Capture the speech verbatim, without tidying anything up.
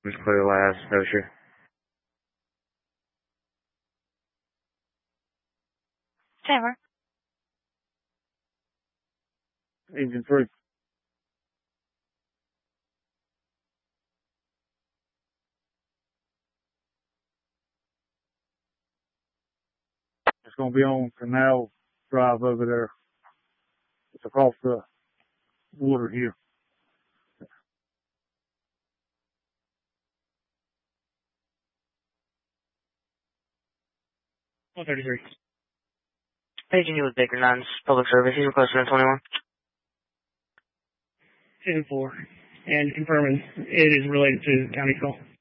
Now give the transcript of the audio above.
Just clear last, no sure. Timer. Engine three. It's going to be on Canal Drive over there. It's across the water here. one thirty-three. Paging you with Baker Nuns, Public Service. He's requesting a twenty-one. two four. And confirming it is related to the county call.